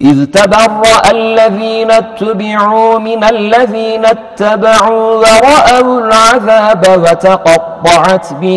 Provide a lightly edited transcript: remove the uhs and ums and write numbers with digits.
إذ تبرأ الذين اتبعوا من الذين اتبعوا ورأوا العذاب وتقطعت بهم